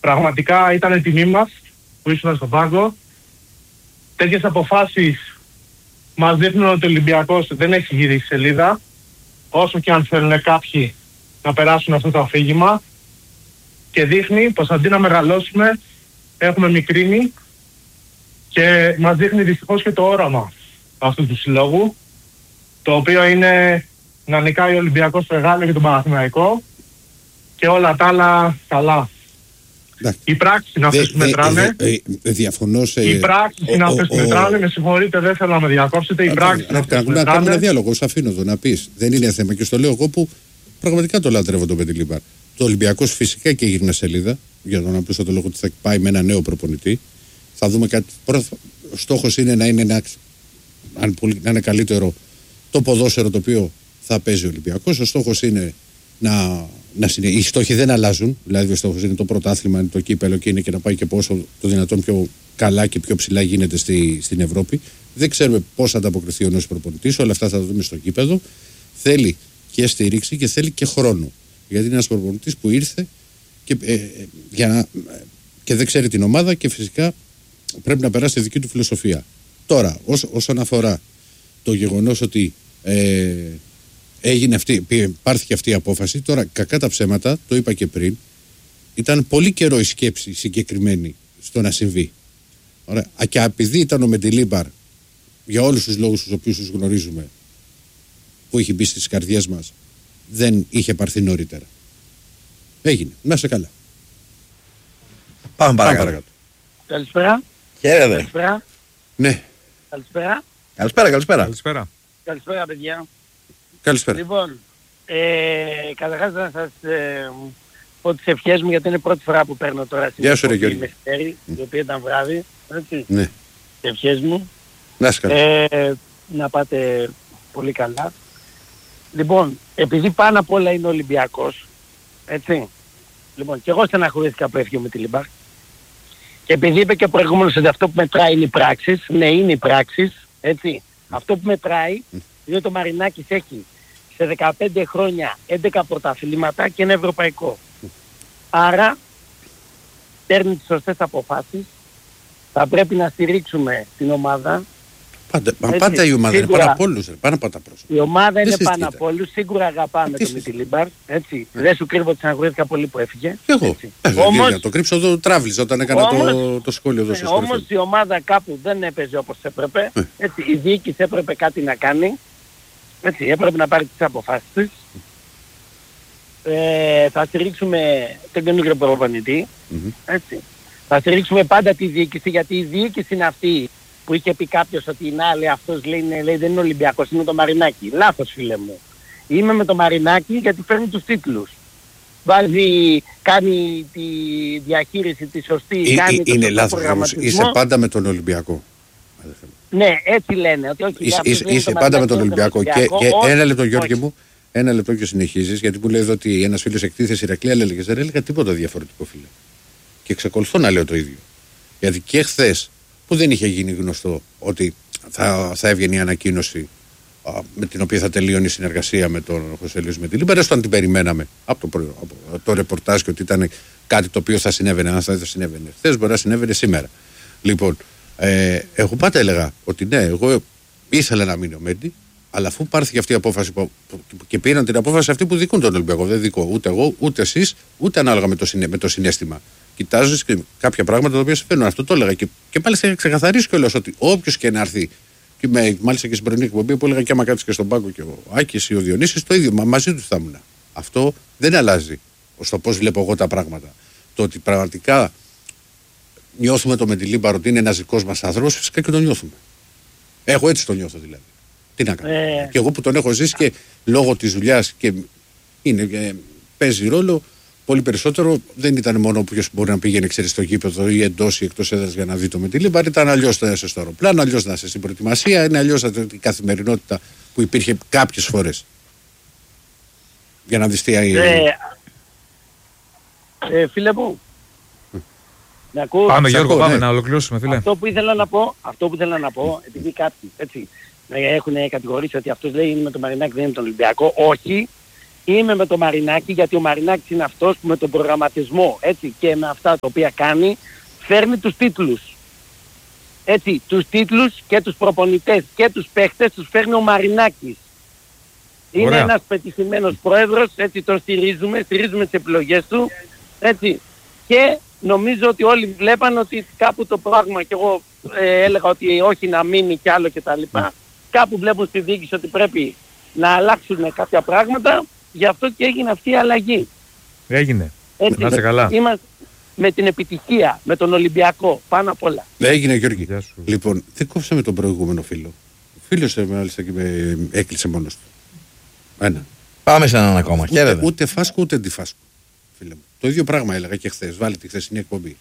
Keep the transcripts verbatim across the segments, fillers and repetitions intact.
πραγματικά ήταν τιμή μας που ήσουν στον πάγκο. Τέτοιες αποφάσεις μας δείχνουν ότι ο Ολυμπιακός δεν έχει γυρίσει σελίδα, όσο και αν θέλουν κάποιοι να περάσουν αυτό το αφήγημα, και δείχνει πως αντί να μεγαλώσουμε έχουμε μικρύνει, και μας δείχνει δυστυχώς και το όραμα αυτού του συλλόγου, το οποίο είναι να νικάει ο Ολυμπιακός στο Εγάλεο και τον Παναθηναϊκό και όλα τα άλλα καλά. Οι πράξεις είναι αυτές που μετράνε. Διαφωνώ σε... Οι πράξεις είναι αυτές που μετράνε. Με συγχωρείτε, δεν θέλω να με διακόψετε. Οι πράξεις είναι αυτές που μετράνε. Να κάνουμε ένα διάλογο, σε αφήνω εδώ να πεις. Δεν είναι θέμα, και στο λέω εγώ που πραγματικά το λατρεύω το Μεντιλίμπαρ. Το Ολυμπιακός φυσικά και γύρνα σελίδα, για τον απλούστατο λόγο ότι θα πάει με ένα νέο προπονητή. Θα δούμε κάτι. Ο στόχος είναι να είναι, ένα, αν πολύ, να είναι καλύτερο το ποδόσφαιρο το οποίο θα παίζει ο Ολυμπιακός. Ο στόχος είναι να, να συνε... Οι στόχοι δεν αλλάζουν. Δηλαδή, ο στόχος είναι το πρωτάθλημα, είναι το κύπελο και είναι και να πάει και πόσο το δυνατόν πιο καλά και πιο ψηλά γίνεται στη, στην Ευρώπη. Δεν ξέρουμε πώς θα ανταποκριθεί ο νέος προπονητής. Όλα αυτά θα τα δούμε στο κήπεδο. Θέλει και στήριξη και θέλει και χρόνο. Γιατί είναι ένας προπονητής που ήρθε και, ε, για να, και δεν ξέρει την ομάδα και φυσικά πρέπει να περάσει τη δική του φιλοσοφία. Τώρα, ως, όσον αφορά το γεγονός ότι ε, έγινε αυτή, πάρθηκε αυτή η απόφαση, τώρα κακά τα ψέματα, το είπα και πριν, ήταν πολύ καιρό η σκέψη συγκεκριμένη στο να συμβεί. Ωραία. Και επειδή ήταν ο Μεντιλίμπαρ, για όλους τους λόγους τους οποίους τους γνωρίζουμε, που είχε μπει στις καρδιές μας, δεν είχε πάρθει νωρίτερα. Έγινε. Να είσαι καλά. Πάμε παρακάτω. Καλησπέρα. Χαίρετε. Καλησπέρα. Ναι. Καλησπέρα. Καλησπέρα, καλησπέρα. Καλησπέρα. Καλησπέρα, παιδιά. Καλησπέρα. Λοιπόν, ε, καταρχάς να σας ε, πω τις ευχές μου, γιατί είναι η πρώτη φορά που παίρνω τώρα στην εκπομπή μεσημέρι, η οποία ήταν βράδυ. Έτσι. Ναι. Τις ευχές μου. Να είσαι καλά. Ε, να πάτε πολύ καλά. Λοιπόν, επειδή πάνω απ' όλα είναι Ολυμπιακός, έτσι. Λοιπόν, και εγώ στεναχωρήθηκα που έφυγε με τη Λιμπάρ. Και επειδή είπε και προηγούμενος ότι αυτό που μετράει είναι οι πράξεις, ναι, είναι οι πράξεις, έτσι. Αυτό που μετράει, διότι ο Μαρινάκης έχει σε δεκαπέντε χρόνια έντεκα πρωταθλήματα και ένα ευρωπαϊκό. Άρα, παίρνει τις σωστές αποφάσεις, θα πρέπει να στηρίξουμε την ομάδα. Πάντα, έτσι, πάντα η ομάδα σίγουρα, είναι πάνω από όλους, πάνω από τα πρόσωπα. Η ομάδα δεν είναι συστήτα. πάνω από όλους, σίγουρα αγαπάμε τον Μιτιλίμπαρ, έτσι. Yeah. Δεν σου κρύβω ότι συναγωνίστηκα πολύ που έφυγε. Εγώ, ε, όμως, για το κρύψω εδώ τράβλιζα όταν έκανα όμως, το, το σχόλιο εδώ στο Όμως η ομάδα κάπου δεν έπαιζε όπως έπρεπε, yeah. έτσι. Η διοίκηση έπρεπε κάτι να κάνει, έτσι. Έπρεπε να πάρει τις αποφάσεις της. Ε, θα στηρίξουμε τον καινούργιο προπονητή, mm-hmm. έτσι. Θα στηρίξουμε πάντα τη διοίκηση, γιατί η διοίκηση είναι αυτή που είχε πει κάποιος ότι να, λέει, αυτός λέει, ναι, λέει, δεν είναι Ολυμπιακός, είναι το Μαρινάκι. Λάθος, φίλε μου. Είμαι με το Μαρινάκι γιατί φέρνει τους τίτλους. Βάζει, κάνει τη διαχείριση τη σωστή, ε, κάνει ε, το είναι λάθος, είσαι πάντα με τον Ολυμπιακό. Ναι, έτσι λένε. Ότι όχι, είσαι είσαι, είσαι πάντα με τον Ολυμπιακό. Και, και ένα λεπτό, Γιώργη μου, ένα λεπτό και συνεχίζεις, γιατί μου λέει εδώ ότι ένας φίλος εκτίθεση Ηρακλή, αλλά έλεγες, δεν έλεγα τίποτα διαφορετικό, φίλε. Και εξακολουθώ να λέω το ίδιο. Γιατί και χθες, που δεν είχε γίνει γνωστό ότι θα, θα έβγαινε η ανακοίνωση α, με την οποία θα τελείωνε η συνεργασία με τον Χωσέλιος με τη Λίμπερ, έστω αν την περιμέναμε από το, από το ρεπορτάζ και ότι ήταν κάτι το οποίο θα συνέβαινε, αν θα, θα συνέβαινε χθες, μπορεί να συνέβαινε σήμερα. Λοιπόν, ε, εγώ πάντα έλεγα ότι ναι, εγώ ήθελα να μείνω Μέντι, αλλά αφού πάρθηκε αυτή η απόφαση που, που, και πήραν την απόφαση αυτή που δικούν τον Ολυμπιακό, δεν δικώ ούτε εγώ, ούτε εσείς, ούτε ανάλογα με το, συνέ, με το συναίσθημα. Κοιτάζεις και κάποια πράγματα τα οποία σε φέρνουν. Αυτό το έλεγα. Και, και μάλιστα είχα ξεκαθαρίσει κιόλας ότι όποιος και να έρθει, και με, μάλιστα και στην πρωινή εκπομπή που έλεγα και άμα κάτσεις και στον πάγκο και ο Άκης ή ο Διονύσης, το ίδιο. Μα μαζί του θα ήμουν. Αυτό δεν αλλάζει στο πώς βλέπω εγώ τα πράγματα. Το ότι πραγματικά νιώθουμε το Μεντιλίμπαρ ότι είναι ένας δικός μας άνθρωπος, φυσικά και το νιώθουμε. Εγώ έτσι το νιώθω δηλαδή. Τι να κάνω. Ε... Και εγώ που τον έχω ζήσει και λόγω της δουλειάς και είναι, ε, παίζει ρόλο. Πολύ περισσότερο δεν ήταν μόνο ποιος μπορεί να πήγαινε ξέρει στο γήπεδο ή εντός ή εκτός έδρας για να δει το Μεντιλίμπαρ. Ήταν αλλιώς να είσαι στο αεροπλάνο, αλλιώς να είσαι στην προετοιμασία, είναι αλλιώς η καθημερινότητα που υπήρχε κάποιες φορές. Για να δεις τι ε, ε, φίλε μου, mm. με ακούς? Πάμε Γιώργο, ακούω, πάμε ναι. να ολοκληρώσουμε φίλε. Αυτό που ήθελα να πω, αυτό που ήθελα να πω, επειδή κάποιοι έτσι, έχουν κατηγορήσει ότι αυτός λέει είναι με το Μαρινάκι, δεν είναι με τον Ολυμπιακό, όχι. είμαι με τον Μαρινάκη, γιατί ο Μαρινάκης είναι αυτός που με τον προγραμματισμό, έτσι, και με αυτά τα οποία κάνει, φέρνει τους τίτλους. Έτσι, τους τίτλους και τους προπονητές και τους παίχτες τους φέρνει ο Μαρινάκης. Είναι Ωραία. ένας πετυχημένος πρόεδρος, έτσι, τον στηρίζουμε, στηρίζουμε τις επιλογές του, έτσι, και νομίζω ότι όλοι βλέπαν ότι κάπου το πράγμα, και εγώ ε, έλεγα ότι όχι να μείνει κι άλλο κτλ. Mm. Κάπου βλέπουν στη διοίκηση ότι πρέπει να αλλάξουν κάποια πράγματα, γι' αυτό και έγινε αυτή η αλλαγή. Έγινε. Έτσι, Να είστε καλά. Είμαστε με την επιτυχία, με τον Ολυμπιακό, πάνω απ' όλα. Έγινε, Γιώργη. Γεια σου. Λοιπόν, δεν κόψαμε τον προηγούμενο φίλο. Ο φίλος ε, μάλιστα και με έκλεισε μόνος του. Ένα. Πάμε σε έναν ακόμα. Ούτε, Χαίρετε. ούτε φάσκο ούτε αντιφάσκο. Φίλε μου. Το ίδιο πράγμα έλεγα και χθες. Βάλε τη χθεσινή εκπομπή.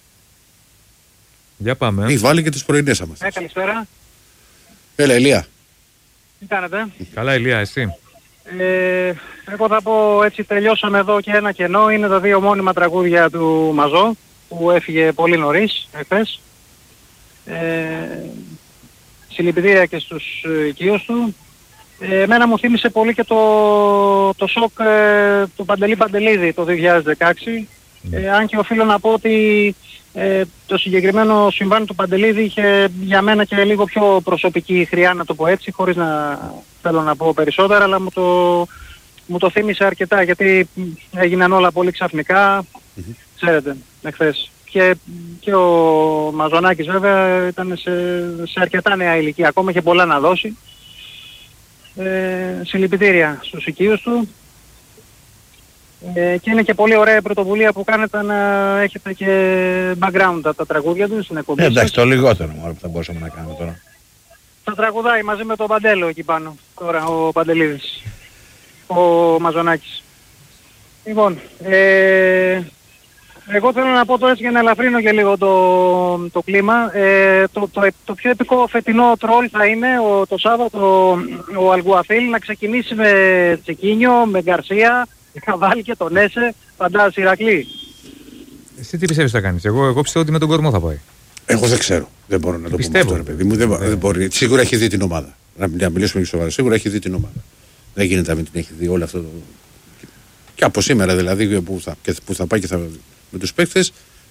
Για πάμε. Ή βάλε και τις πρωινές άμα Ε, θες. καλησπέρα. Έλα, Ηλία. Τι κάνετε? Καλά, Ηλία, εσύ. Ε, εγώ θα πω έτσι, τελειώσαμε εδώ και ένα κενό. Είναι τα δύο μόνιμα τραγούδια του Μαζό που έφυγε πολύ νωρίς εχθές. Ε, συλληπιτήρια και στους ε, οικείους του. Ε, εμένα μου θύμισε πολύ και το, το σοκ ε, του Παντελή Παντελίδη το δύο χιλιάδες δεκαέξι. Ε, αν και οφείλω να πω ότι ε, το συγκεκριμένο συμβάν του Παντελίδη είχε για μένα και λίγο πιο προσωπική χρειά, να το πω έτσι, χωρίς να θέλω να πω περισσότερα, αλλά μου το, μου το θύμισε αρκετά, γιατί έγιναν όλα πολύ ξαφνικά, ξέρετε, εχθές. Και, και ο Μαζονάκης βέβαια ήταν σε, σε αρκετά νέα ηλικία, ακόμα είχε πολλά να δώσει. Ε, συλληπιτήρια στους οικείους του. Ε, και είναι και πολύ ωραία η πρωτοβουλία που κάνετε να έχετε και background από τα τραγούδια του στην εκπομπή. Ε, εντάξει, σας. το λιγότερο μόνο που θα μπορούσαμε να κάνουμε τώρα. Θα τραγουδάει μαζί με τον Παντέλο εκεί πάνω, τώρα ο Παντελίδης, ο Μαζονάκης. Λοιπόν, ε, εγώ θέλω να πω τώρα έτσι για να ελαφρύνω και λίγο το, το κλίμα. Ε, το, το, το πιο επικό φετινό τρόλ θα είναι ο, το Σάββατο ο Αλγουαθίλ να ξεκινήσει με Τσεκίνιο, με Γκαρσία, να βάλει και τον Έσε, φαντάζεσαι Ηρακλή. Εσύ τι πιστεύεις θα κάνεις? Εγώ, εγώ πιστεύω ότι με τον κορμό θα πάει. Εγώ δεν ξέρω. Δεν μπορώ να το Πιστεύω. πω αυτό, ρε παιδί μου. Δεν, δεν μπορεί. Σίγουρα έχει δει την ομάδα. Να, να μιλήσουμε και σοβαρά. Σίγουρα έχει δει την ομάδα. Δεν γίνεται να μην την έχει δει όλο αυτό το. Και από σήμερα δηλαδή που θα, και που θα πάει και θα, με τους παίκτες,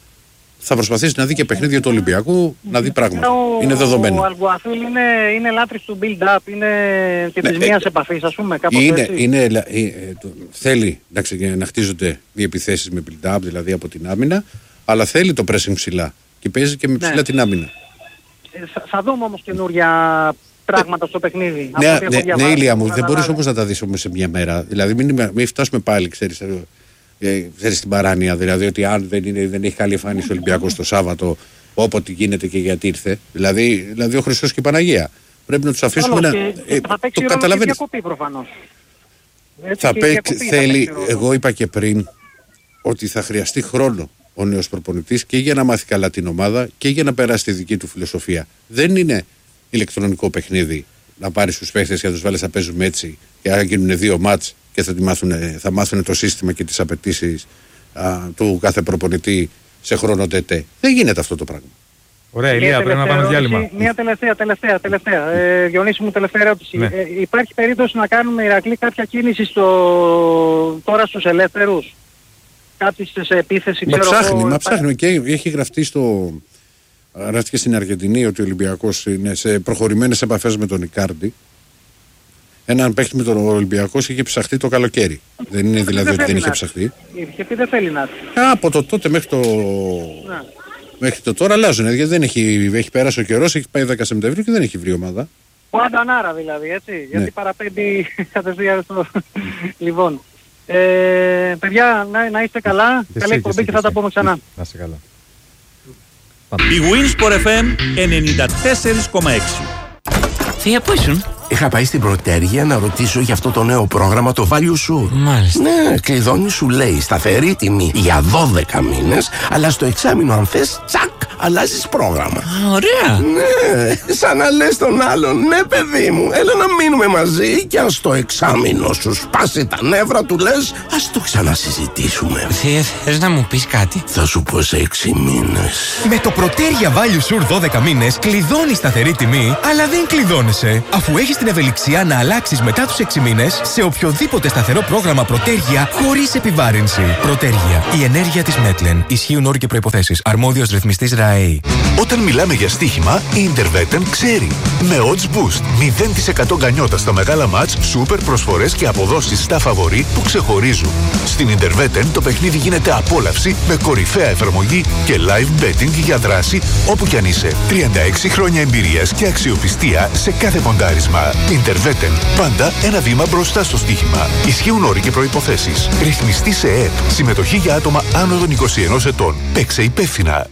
θα προσπαθήσει να δει και παιχνίδια του Ολυμπιακού, να δει πράγματα. Ο, είναι δεδομένο. Ο Αλγουαθίλ είναι, είναι λάτρης του build-up, είναι και της Ναι, μίας ε, επαφής, ας πούμε, κάπως Είναι, έτσι. είναι, ε, ε, το, θέλει εντάξει, να χτίζονται οι επιθέσεις με build-up, δηλαδή από την άμυνα, αλλά θέλει το pressing ψηλά και παίζει και με ψηλά Ναι. την άμυνα. Ε, θα, θα δούμε όμως καινούρια πράγματα στο παιχνίδι. από Ναι, ό,τι έχω ναι, ναι, διαβάσει, Ηλία μου, έχω δεν μπορείς καταλάβει. όμως να τα δεις όμως σε μια μέρα. Δηλαδή μην, μην φτάσουμε πάλι, ξέρεις, ε, ε, ξέρεις την παράνοια. Δηλαδή ότι αν δεν, είναι, δεν έχει καλή εμφάνιση ο Ολυμπιακός το Σάββατο, όποτε γίνεται και γιατί ήρθε. Δηλαδή, δηλαδή ο Χριστός και η Παναγία. Πρέπει να τους αφήσουμε Άλλο, να. και Ε, θα παίξει το ρόλο και η καταλαβαίνεις. διακοπή προφανώς. Έτσι, Θα και η παίξει, διακοπή θα θέλει, παίξει ρόλο. εγώ είπα και πριν, ότι θα χρειαστεί χρόνο ο νέος προπονητής και για να μάθει καλά την ομάδα και για να περάσει τη δική του φιλοσοφία. Δεν είναι ηλεκτρονικό παιχνίδι να πάρεις τους παίχτες και να τους βάλεις να παίζουν έτσι και να γίνουν δύο μάτς και θα, τη μάθουνε, θα μάθουν το σύστημα και τις απαιτήσεις α, του κάθε προπονητή σε χρόνο τετέ. Δεν γίνεται αυτό το πράγμα. Ωραία, Μια Ηλία, πρέπει να τελευταία πάμε διάλειμμα. ερώτηση, Μια τελευταία, τελευταία, τελευταία. Ε, Διονύση μου, τελευταία ερώτηση. Ναι. Ε, υπάρχει περίπτωση να κάνουμε, Ηρακλή, κάποια κίνηση στο... τώρα στους ελεύθερους? Κάτι σε επίθεση, Μα ξέρω ψάχνει, εγώ, μα υπάρχει- ψάχνει και έχει γραφτεί στο. Γράφτηκε στην Αργεντινή ότι ο Ολυμπιακός είναι σε προχωρημένες επαφές με τον Ικάρντι. Έναν παίχτη με τον Ολυμπιακό είχε ψαχτεί το καλοκαίρι. Δεν είναι δηλαδή ότι δεν θέλει είχε να- ψαχτεί. Είχε πει δεν θέλει να έρθει. Α, από το τότε μέχρι το. Ναι. Μέχρι το τώρα αλλάζουν. Γιατί δεν έχει, έχει περάσει ο καιρός, έχει πάει δέκα Σεπτεμβρίου και δεν έχει βρει ομάδα. Ο Αντανάρα δηλαδή, έτσι, Ναι. γιατί παραπέμπει κατευθείαν στο... Λοιπόν, ε, παιδιά, να, να είστε καλά, Και καλή εσύ, εκπομπή εσύ, και θα τα εσύ. πούμε ξανά. Να είσαι καλά. Η Winsport εφ εμ ενενήντα τέσσερα κόμμα έξι. Θεία, πού ήσουν? Είχα πάει στην Πρωτέργεια να ρωτήσω για αυτό το νέο πρόγραμμα, το Value Sure. Μάλιστα. Ναι, κλειδώνει, σου λέει σταθερή τιμή για δώδεκα μήνες, αλλά στο εξάμηνο αν θες, τσακ, αλλάζεις πρόγραμμα. Α, ωραία. Ναι, σαν να λες τον άλλον, ναι παιδί μου, έλα να μείνουμε μαζί και αν στο εξάμηνο σου σπάσει τα νεύρα του λες, ας το ξανασυζητήσουμε. Θε, θες να μου πεις κάτι? Θα σου πω σε έξι μήνες. Με το Protergia Value Sur δώδεκα μήνες κλειδώνεις σταθερή τιμή, αλλά δεν κλειδώνεσαι. Αφού έχεις την ευελιξία να αλλάξεις μετά τους έξι μήνες σε οποιοδήποτε σταθερό πρόγραμμα Protergia χωρίς επιβάρυνση. Protergia, η ενέργεια της Metlen. Ισχύουν όροι και προϋποθέσεις. Αρμόδιος ρυθμιστής ΡΑΕΗ. Όταν μιλάμε για στοίχημα, η Interveten ξέρει. Με Odds Boost, μηδέν τοις εκατό γκανιότα στα μεγάλα μάτς, σούπερ προσφορές και αποδόσεις στα φαβορί που ξεχωρίζουν. Στην Interveten το παιχνίδι γίνεται απόλαυση με κορυφαία εφαρμογή και live betting για δράση όπου κι αν είσαι. τριάντα έξι χρόνια εμπειρίας και αξιοπιστία σε κάθε ποντάρισμα. Interveten, πάντα ένα βήμα μπροστά στο στοίχημα. Ισχύουν όροι και προϋποθέσεις. Ρυθμιστή σε ΕΕΠ. Συμμετοχή για άτομα άνω των είκοσι ενός ετών. Παίξε υπεύθυνα.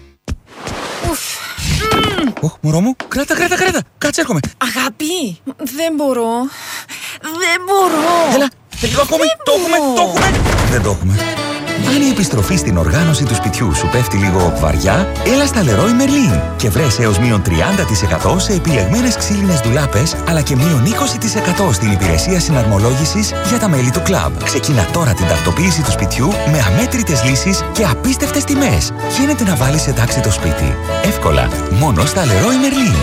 Ωχ, μωρό μου, κράτα, κράτα, κράτα. Κάτσε, έρχομαι. Αγάπη, δεν μπορώ. Δεν μπορώ. Έλα, λίγο ακόμη. Το έχουμε, το έχουμε. Δεν το έχουμε. Αν η επιστροφή στην οργάνωση του σπιτιού σου πέφτει λίγο βαριά, έλα στα Leroy Merlin και βρες έως μείον τριάντα τοις εκατό σε επιλεγμένες ξύλινες ντουλάπες, αλλά και μείον είκοσι τοις εκατό στην υπηρεσία συναρμολόγησης για τα μέλη του κλαμπ. Ξεκίνα τώρα την τακτοποίηση του σπιτιού με αμέτρητες λύσεις και απίστευτες τιμές. Γίνεται να βάλεις σε τάξη το σπίτι. Εύκολα, μόνο στα Leroy Merlin.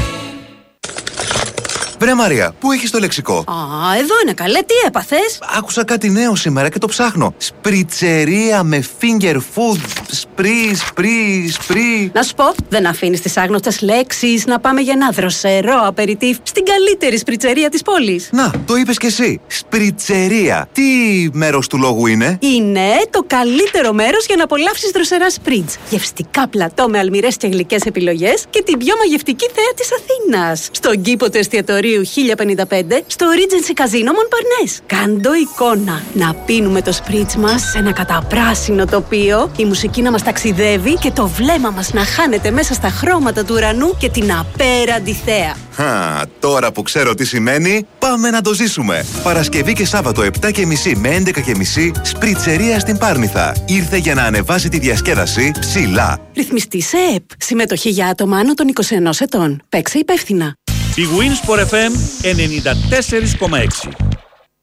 Βρε Μαρία, πού έχεις το λεξικό? Α, εδώ είναι καλέ, τι έπαθες? Άκουσα κάτι νέο σήμερα και το ψάχνω. Σπριτσερία με finger food. Σπρι, σπρι, σπρι. Να σου πω, δεν αφήνεις τις άγνωστες λέξεις να πάμε για ένα δροσερό απεριτίφ στην καλύτερη σπριτσερία της πόλης. Να, το είπες κι εσύ. Σπριτσερία. Τι μέρος του λόγου είναι? Είναι το καλύτερο μέρος για να απολαύσεις δροσερά σπριτζ. Γευστικά πλατό με αλμυρές και γλυκές επιλογές και την πιο μαγευτική θέα της Αθήνας. Στον κήπο του εστιατορίου χίλια πενήντα πέντε στο Regency Casino Montparnasse. Κάντο εικόνα. Να πίνουμε το σπριτζ μας σε ένα καταπράσινο τοπίο, η μουσική να μας ταξιδεύει και το βλέμμα μας να χάνεται μέσα στα χρώματα του ουρανού και την απέραντη θέα. Χα, τώρα που ξέρω τι σημαίνει, πάμε να το ζήσουμε. Παρασκευή και Σάββατο επτά και μισή με έντεκα και μισή, σπριτσερία στην Πάρνηθα. Ήρθε για να ανεβάσει τη διασκέδαση ψηλά. Ρυθμιστή σε ΕΕΠ. Συμμετοχή για άτομα άνω των είκοσι ενός ετών. Παίξε υπεύθυνα. Η Winsport εφ εμ ενενήντα τέσσερα κόμμα έξι.